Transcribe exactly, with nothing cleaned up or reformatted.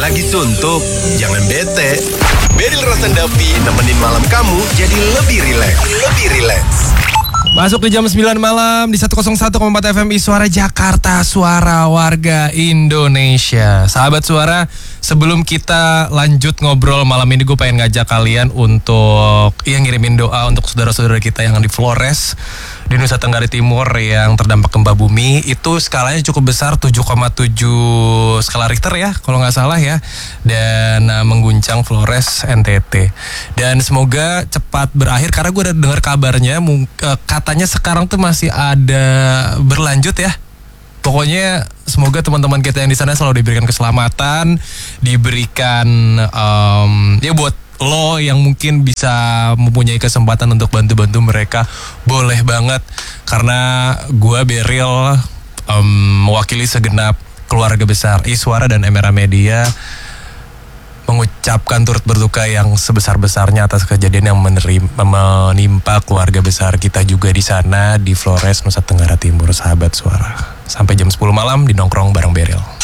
Lagi suntuk? Jangan bete. Beril Rosendapi nemenin malam kamu jadi lebih rileks. Lebih rileks. Masuk di jam sembilan malam di seratus satu koma empat F M I Suara Jakarta, suara warga Indonesia. Sahabat Suara, sebelum kita lanjut ngobrol malam ini, gue pengen ngajak kalian untuk ya ngirimin doa untuk saudara-saudara kita yang di Flores, di Nusa Tenggara Timur yang terdampak gempa bumi. Itu skalanya cukup besar, tujuh koma tujuh skala Richter ya, kalau nggak salah ya. Dan uh, mengguncang Flores, N T T. Dan semoga cepat berakhir, karena gue udah dengar kabarnya, uh, katanya sekarang tuh masih ada berlanjut ya. Pokoknya semoga teman-teman kita yang di sana selalu diberikan keselamatan, diberikan um, ya buat lo yang mungkin bisa mempunyai kesempatan untuk bantu-bantu mereka, boleh banget. Karena gue Beril um, mewakili segenap keluarga besar Iswara dan Emera Media mengucapkan turut berduka yang sebesar-besarnya atas kejadian yang menerima, menimpa keluarga besar kita juga di sana di Flores, Nusa Tenggara Timur. Sahabat Suara, sampai jam sepuluh malam di Nongkrong bareng Beril.